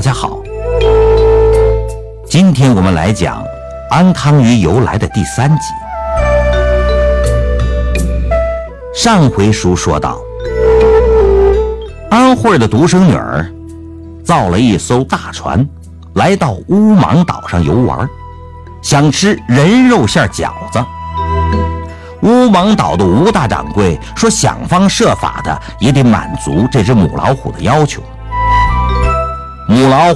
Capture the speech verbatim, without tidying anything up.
家好，今天我们来讲安汤鱼由来的第三集。上回书说到，安慧的独生女儿造了一艘大船，来到乌芒岛上游玩，想吃人肉馅饺子。乌芒岛的吴大掌柜说，想方设法的也得满足这只母老虎的要求。母老